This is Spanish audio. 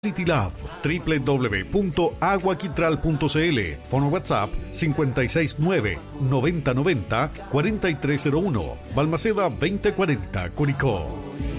Love, www.aguaquitral.cl, fono WhatsApp 569-9090-4301, Balmaceda 2040, Curicó.